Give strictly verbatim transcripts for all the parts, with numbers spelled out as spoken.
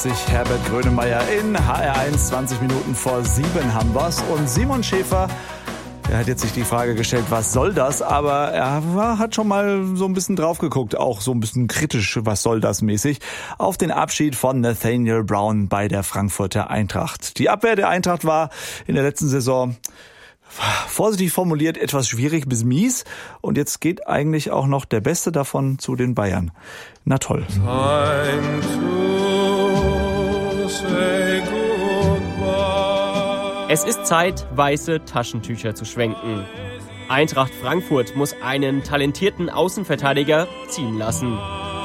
sich Herbert Grönemeyer in H R eins. zwanzig Minuten vor sieben haben wir's. Und Simon Schäfer, der hat jetzt sich die Frage gestellt, was soll das? Aber er war, hat schon mal so ein bisschen drauf geguckt, auch so ein bisschen kritisch, was soll das mäßig, auf den Abschied von Nathaniel Brown bei der Frankfurter Eintracht. Die Abwehr der Eintracht war in der letzten Saison, vorsichtig formuliert, etwas schwierig bis mies. Und jetzt geht eigentlich auch noch der Beste davon zu den Bayern. Na toll. Time to say goodbye. Es ist Zeit, weiße Taschentücher zu schwenken. Eintracht Frankfurt muss einen talentierten Außenverteidiger ziehen lassen.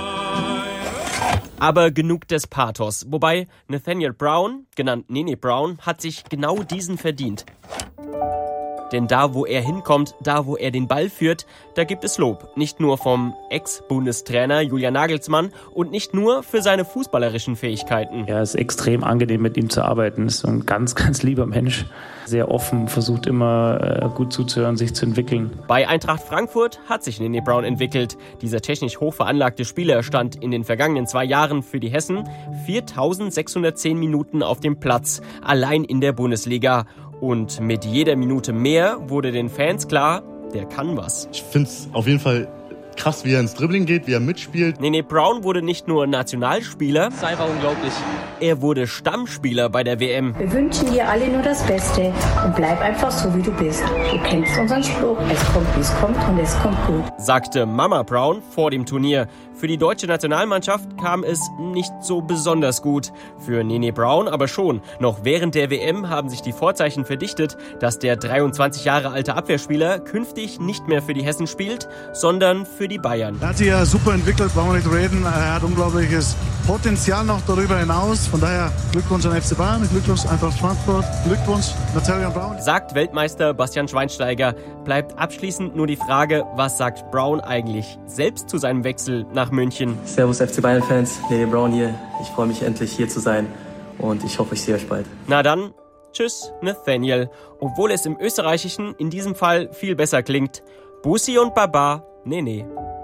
Aber genug des Pathos. Wobei Nathaniel Brown, genannt Nene Brown, hat sich genau diesen verdient. Denn da, wo er hinkommt, da, wo er den Ball führt, da gibt es Lob. Nicht nur vom Ex-Bundestrainer Julian Nagelsmann und nicht nur für seine fußballerischen Fähigkeiten. Ja, es ist extrem angenehm, mit ihm zu arbeiten. Ist so ein ganz, ganz lieber Mensch. Sehr offen, versucht immer äh, gut zuzuhören, sich zu entwickeln. Bei Eintracht Frankfurt hat sich Nene Brown entwickelt. Dieser technisch hoch veranlagte Spieler stand in den vergangenen zwei Jahren für die Hessen viertausendsechshundertzehn Minuten auf dem Platz, allein in der Bundesliga. Und mit jeder Minute mehr wurde den Fans klar, der kann was. Ich finde es auf jeden Fall krass, wie er ins Dribbling geht, wie er mitspielt. Nene Brown wurde nicht nur Nationalspieler, Das ist einfach unglaublich. er wurde Stammspieler bei der W M. Wir wünschen dir alle nur das Beste und bleib einfach so, wie du bist. Du kennst unseren Spruch, es kommt, wie es kommt und es kommt gut. Sagte Mama Brown vor dem Turnier. Für die deutsche Nationalmannschaft kam es nicht so besonders gut. Für Nene Brown aber schon. Noch während der W M haben sich die Vorzeichen verdichtet, dass der dreiundzwanzig Jahre alte Abwehrspieler künftig nicht mehr für die Hessen spielt, sondern für die Bayern. Er hat sich ja super entwickelt, brauchen wir nicht reden. Er hat unglaubliches Potenzial noch darüber hinaus. Von daher Glückwunsch an F C Bayern, Glückwunsch Eintracht Frankfurt, Glückwunsch Nathaniel Brown. Sagt Weltmeister Bastian Schweinsteiger. Bleibt abschließend nur die Frage, was sagt Brown eigentlich selbst zu seinem Wechsel nach München? Servus F C Bayern-Fans, Nene Brown hier. Ich freue mich endlich hier zu sein und ich hoffe, ich sehe euch bald. Na dann, tschüss Nathaniel. Obwohl es im Österreichischen in diesem Fall viel besser klingt. Bussi und Baba, Nene.